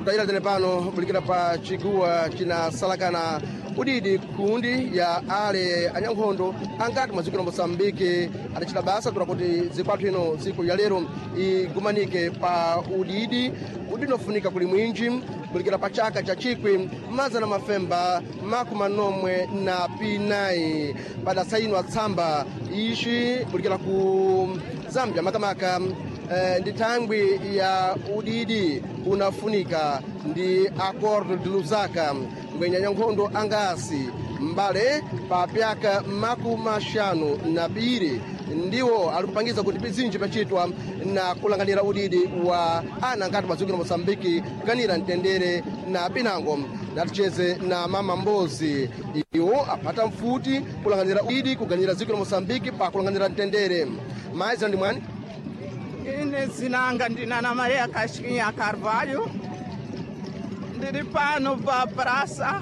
kutaira tene pano kulikira pa chiguwa china salakana udidi kundi ya ale anyankhondo angati mwaziko la Mosambiki adachita basa tura kuti zikwathu ino siku ya lero igumanike pa udidi nofunika kuli mwinji kulikira pa chaka cha chikwi mazana mafemba makumanomwe na pinayi padasainwa tsamba ishi kulikira ku Zambia makamaka ndi thangwi ya udidi unafunika ndi Acordo de Lusaka ngwenya nyankhondo angasi mbale pa pyaka makumashanu na piri ndiwo alikupangiza kuti pizinji pachitwa na kulanganira udidi wa ana ngati maziko la Mosambiki kuganira mtendere na pinango naticheze na mama Mbozi iwo apata mfuti kulanganira udidi kuganira ziko la Mosambiki pa kulanganira mtendere maiza ndi mwani ine zinanga ndina Ana Maria Casquinha Carvalho ndiri pano pa praça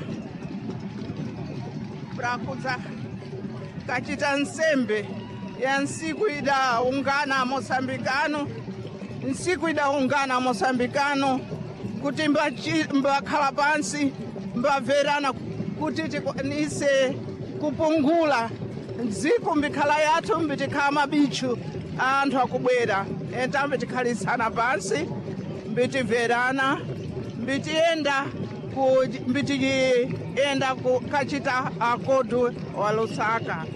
pra kuza kachita nsembe ya nsiku idaungana Mosambikano nsiku idaungana Mosambikano kuti mbakhala pansi mbabverana kuti tikwanise kupungula dziko mbikhala yathu mbitikhala mabichu anthu akubwera entambe tikhalisana pansi mbitiverana mbitienda kachita Acordo wa Lusaka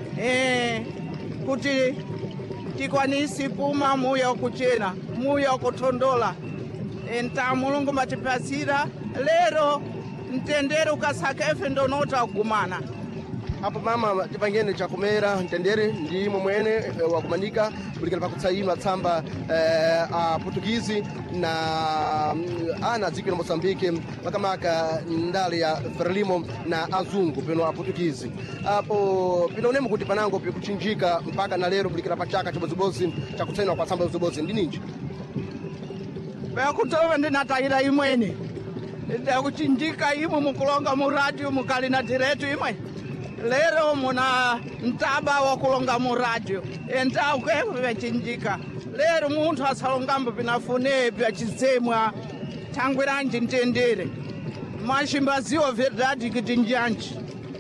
kuti tikwanisi puma muya kuchena muya kutondola enta mulungu matipasira lero mtendere ukasakefe ndonota kugumana apo mama tipangene chakumera mtendere ndi mwene wakumanika kulikira pakutsaima tsamba a Portugizi na ana dziko la Mosambiki makamaka ndale ya Frelimo na azungu peno a Portugizi apo pinaonemo kuti panango pikuchinjika mpaka na lero kulikira pa chaka chibozibozi chakutsainwa kwa tsamba zibozi ndi ninji bakutova ndinatayira imweni ndakuchinjika imwe mukulonga mu radio mukali na direto imwe lero muna mtaba wa kulonga mu radio enta ukwepo vyachinjika lero munthu asalongambo pinafune vyachizemwa thangwiranji mtendere mashimbaziwa verdade kuti njanji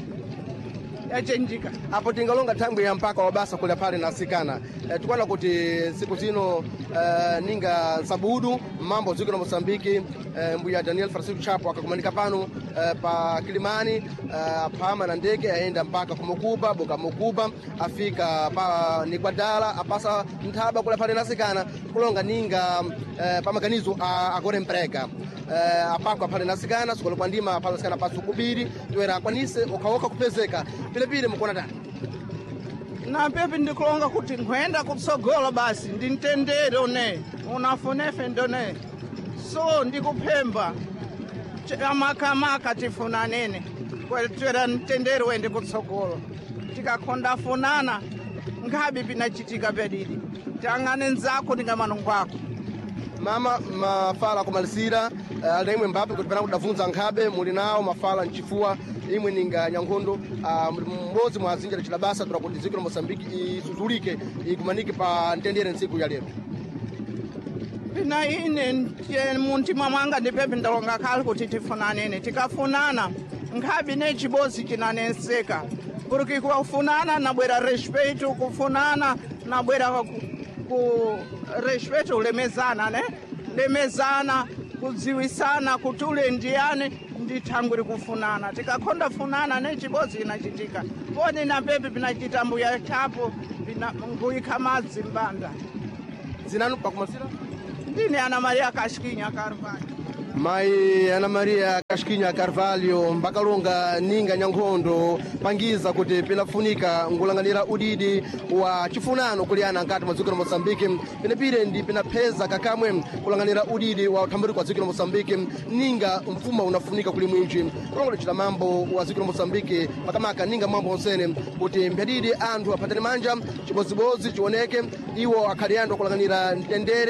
yachinjika apo tingalonga thangwi ya mpaka wa basa kule pale nasikana tukwana kuti siku zino ninga sabudu mambo ziko la Mosambiki mbuya Daniel Francisco Chapo akakumanika pano pa Kilimani pama na ndege aenda mpaka kumukuba boka mukuba afika pa Niguadala apasa mthaba kule pale nasikana kulonga ninga pa maganizo akore mpreka apako pale nasikana sukolo kwa ndima pale nasikana pasukubiri tuera kwanise okaoka kupezeka pile mukona tani na pepe ndikulonga kuti nkwenda kutsogolo basi ndintendere one unafunefe ndone so ndikuphemba amakamaka tifunanene kwetwera ntendere wende kutsogolo tikakhonda funana ngabi pinachitika pedidi tangane nzako ndingamanongwako mama mafala kumalisira alaimwe mbape kuti panako davunza nkhabe muli nawo mafala mchifuwa imwe ninga nyankhondo mbozi mwa zinja lachita basa tura kuti dziko la Mosambiki isuzulike ikumanike pa ntendere ntsiku ya lero pina ine muntima mwanga ndipepe ndalonga kale kuti tifunanene tikafunana nkhabi nechibozi chinanenseka kuti kufunana nabwera respeto kufunana nabwera ku respeto ulemezana lemezana kudziwisana kuti ule ndiyane ndithangwiri kufunana tikakhonda funana nechibozi inachitika poni na pepe pinachita mbuya chapo nguyikha madzi mbanda zinanu pakumasira ndine Ana Maria Casquinha Carvalho Mai Ana Maria Casquinha Carvalho mbakalonga ninga nyankhondo pangiza kuti pinafunika ngulanganira udidi wa chifunano kuliana ngati maziko la Mosambiki pinapire ndi pinapeza kakamwe kulanganira udidi wa uthambiri kwa ziko la Mosambiki ninga mfuma unafunika kuli mwinji kulongola chita mambo wa ziko la Mosambiki makamaka ninga mambo onsene kuti mbadidi anthu apatane manja chibozibozi chioneke iwo akhaliando kulanganira mtendere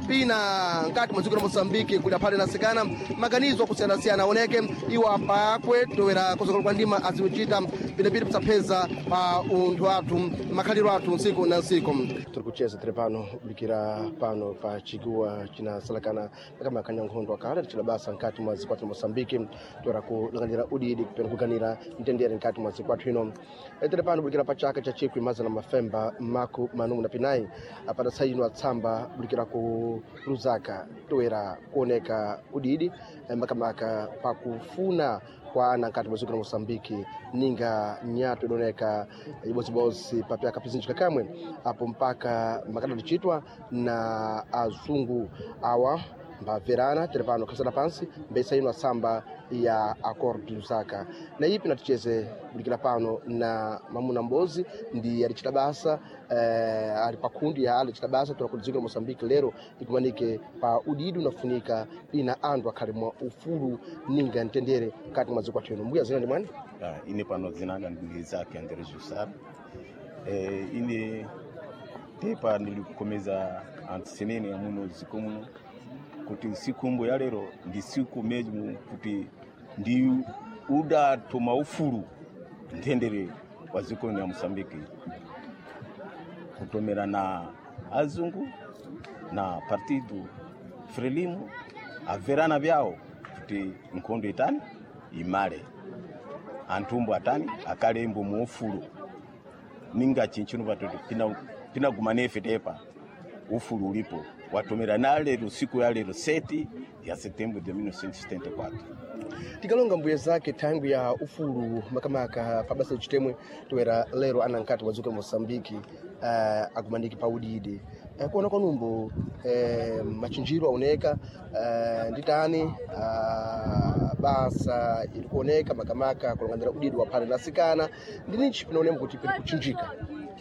pina ngati mwa dziko la Mozambique kuli aphale nasikana maganizo akusiyana-siyana aoneke iwo apakwe towera kuzokola kwa ndima aziuchita pindapita pisapeza pa unthu athu makhaliro athu nsiku na nsiku. Tiri kucheza tiri pano kulikira pano pa chiguwa chinasalakana kama Kanyankhondo akale tichila basa nkati mwa zikwatu Mozambique towera kulangalira udidi kupena kuganira mtendere nkati mwa zikwatu ino. Tiri pano kulikira pa chaka cha chikwi mazana mafemba maku manumu na pinayi apata sayino atsamba kulikira ku Lusaka towera kuoneka udidi makamaka pakufuna kwa ana nkati mwa ziko la Mozambique ninga nyato idoneka ibozibozi papyaka pizinchika kamwe apo mpaka makada lichitwa na azungu awa mbaverana terepano kasana pansi mbesa ino asamba ya Accord Lusaka na ipi natucheze bulikira pano na mamuna mbozi ndi alichita basa ali pakundi ya alichita basa tunakudziko Mozambique lero ikumanike pa udidi unafunika ina andu akalimwa ufuru ninga ntendere kati mwa ziko atwino mbuya zina ndi mwani ine pano zinanga ndi zake Andre Jusar ine tepa nilikukomeza antisenene ya muno ziko muno kuti sikumbo ya lero ndi siku meju kuti ndi uda toma ufuru ntendere wa ziko ya Mozambique kutomera na azungu na partido Frelimo averana vyao kuti nkondo itani imale antumbo atani akalembo mu ufuru ninga chinchino batoto pina gumanefe tepa ufuru ulipo watomera na lero siku ya lero 7 ya Setembro de 1974 tikalonga mbuye zake tangu ya ufuru makamaka pabasa chitemwe towera lero anankati wazuka Mozambique agumandiki pa udidi kuona kwa numbo machinjiro aoneka nditani basa ilikuoneka makamaka kulongandira udidi wa pale nasikana ndinichi pinaonema kuti pili kuchinjika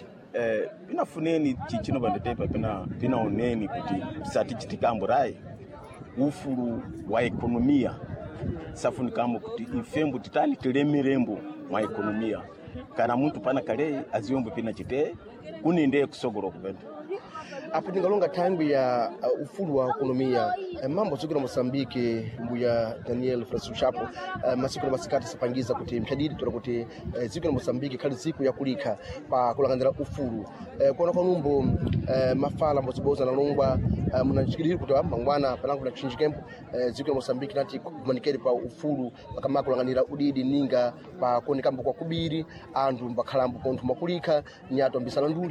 pinafuneni chichino bandetepa pinaoneni kuti sati chitikamburai ufuru wa ekonomia safunikamo kuti ifembu titani tilemirembo mwa ekonomia kana muntu pana kale aziombo pina chite kuninde kusogoro kupenda apo tingalonga tangu ya ufuru wa ekonomia mambo zikira Mozambique mbuya Daniel Francisco Chapo masiku na masikati sapangiza kuti mchadidi tura kuti zikira Mozambique kali ziku ya kulika pa kulangandira ufuru kuona kwa numbo mafala mboziboza na longwa munachikiri kuti mangwana panangu na chinjikempo zikira Mozambique nati kumanikeri pa ufuru makamaka kulangandira udidi ninga pa kuonikambo kwa kubiri andu mbakhalambo konthu makulika nyato mbisala nduli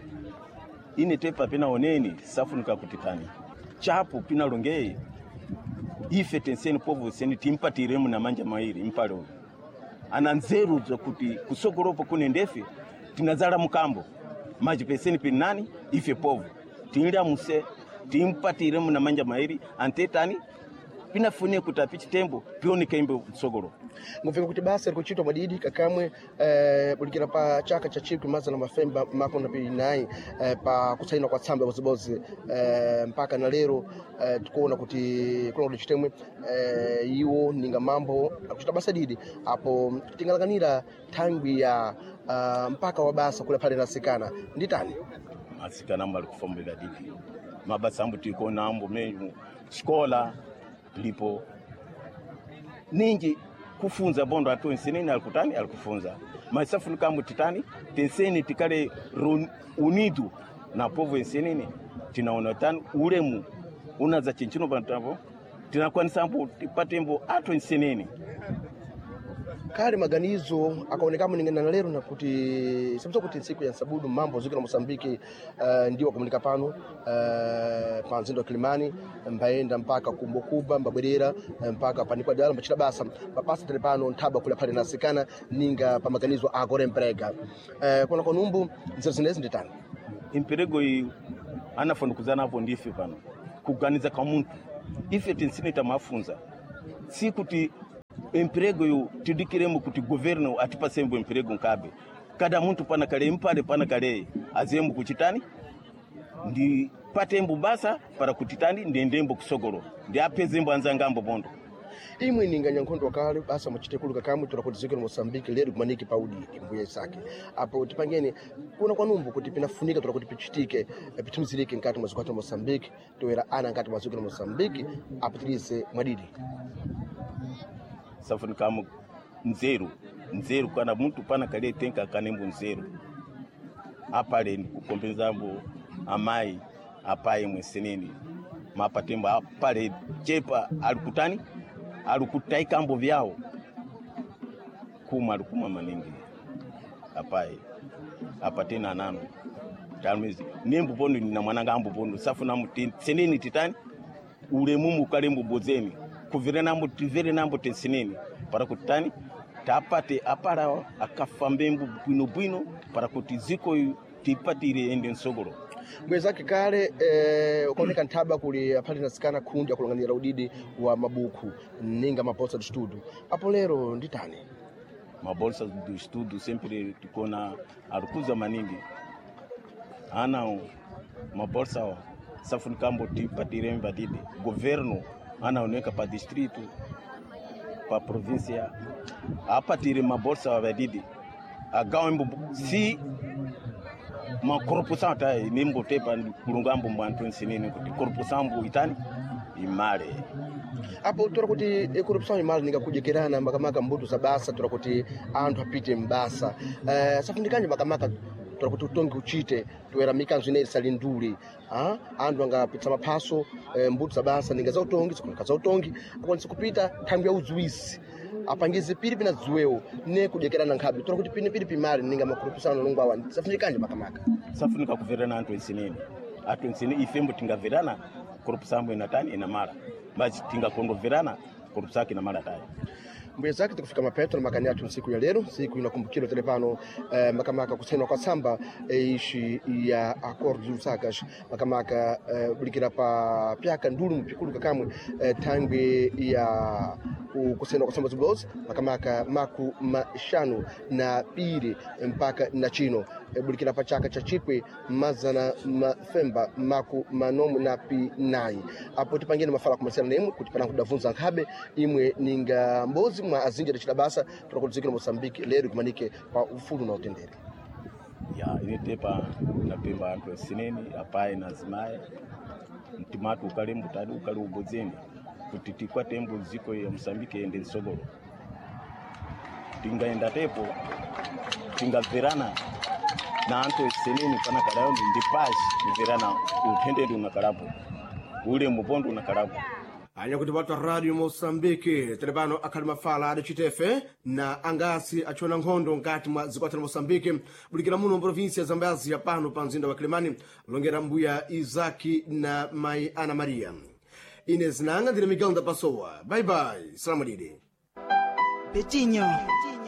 ine tepa pinaoneni safunika kutitani chapo pinalongeye ife tenseni povo seni timpatiremu na manja mairi impalo ananzeru za kuti kusogoropo kunendefe tinazala mkambo maji peseni pinani ife povo tinira muse timpatiremu na manja mairi antetani pinafune kutapichi tembo pioneka imbe kusogoro ngufika kuti basa likuchitwa madidi kakamwe bulikira pa chaka cha chikwi mazana mafemba mako na pinayi pa kusaina kwa tsamba bozibozi mpaka na lero tukuona kuti kuna kuti chitemwe iwo ninga mambo akuchita basa didi apo tingalakanira tangi ya mpaka wa basa kule pale nasikana nditani asikana mbali kufombela didi mabasa ambu tiko na ambu menyu skola lipo ningi kufunza bondo atu enseneni alikutani alikufunza maisafu nikambu titani tenseni tikale unidu na povo enseneni tinaona tani uremu unaza chinchino bantavo tinakuwa nisambu tipatembo atu enseneni kari maganizo akaonekamo ningana lero na kuti sababu kuti siku ya sabudu mambo zikira Mozambique ndio komunika pano panzindo Kilimani mbaenda mpaka kumbokuba mbabwerera mpaka panikwa dala mbachira basa papasa telepano ntaba kula pale nasikana ninga pa maganizo agore mprega kuna konumbu nzezinezi nditani imperego yi anafundukuzana hapo ndife pano kuganiza kwa muntu ife tinsinita mafunza si kuti emprego yu tidikiremo kuti governo atipa sembo emprego nkabe kada muntu pana kale impale pana kale azembo kuchitani ndi patembo basa para kutitani ndendembo kusogoro ndi apezembo anzangambo bondo imwe ninga nyankhondo wakale basa muchitekuluka kamwe turakuti dziko la Mozambique lero kumaniki pa udidi mbuye zake apo tipangeni kuna kwanumbu kuti pinafunika turakuti pichitike pitimizirike nkati mwa dziko la Mozambique toera ana nkati mwa dziko la Mozambique apitirize mwadidi safunika mu nzeru kana muntu pana kale tenka kanembo nzeru apale kukombezambo amai apaye mweseneni mapatembo apale chepa alikutani alikutaikambo vyao kuma alikuma maningi apaye apatena nano talmezi nembu pondo na mwananga ambu pondo safuna muti seneni titani ule mumu kalembo bozeni kuvire nambo tenseneni para kutani tapate apara akafambembu bwino para kuti ziko tipatire ende nsogolo mwezake kale ukaoneka ntaba kuli apali nasikana kundi ya kulanganira udidi wa mabuku ninga mabolsa do estudo apo lero nditani mabolsa do estudo sempre tikona arukuza maningi ana mabolsa safunikambo tipatire mbadidi governo anaoneka pa distrito pa província apatire mabolsa wabadidi agawembo si ma corrupção tá nimbo tepa kulungambo mbantu nsinini kuti corrupção mbu itani imale apo turakuti corrupção imale ninga kujekerana makamaka mbuto za basa turakuti anthu apite mbasa safundikanje makamaka turakuti utongi uchite toera mikanzo ineri salinduli anthu angapitsa maphaso mbuto za basa ninga za utongi zikunuka za utongi akwanisa kupita thangwi ya uzuwisi apangize pili pina ziwewo ne kujekerana nkhabi turakuti pili pimali ninga makorupusano longwawa safunikanje makamaka safunika kuverana anthu ensinini ifembo tingaverana korupusamo inatani inamala basi tingakondoverana korupusaki inamala tayi mbuye zake tikufika mapeto na makani yathu siku ya lero siku inakumbukiro telepano makamaka kusainwa kwa samba ishi ya acordo de Lusaka makamaka bulikira pa pyaka ndulu mpikulu kakamwe thangwi ya kusainwa kwa samba ziblozi makamaka maku mashanu na pili mpaka na chino bulikira pa chaka cha chikwe mazana mafemba maku manomu na pinai apo tipangeni mafala kumasana nemwe kuti pana kudavunza nkhabe imwe ninga mbozi mwa azinja dachida basa turakudzikira Mozambique lero kumanike pa ufulu na utendere ya inetepa napemba anthu ensineni apaye na zimaye mtimatu ukalembu tadi ukali ubozeni kuti tikwatembo ziko ya Mozambique ende nsogolo tingaenda tepo tingaverana na anthu ensineni pana kalayo ndipashi kuverana utendere unakalapo ule mupondo unakalapo anya kuti watu radio Mozambique telepano akhali mafala adachitefe na angasi achiona nkhondo nkati mwa zikwatira Mozambique bulikira muno provinsi ya Zambazi ya pano pa mzinda wa Kilimani longera mbuya Izaki na mai Ana Maria Inez nanga ndine Miguel da Pessoa bye bye salamu didi Betinho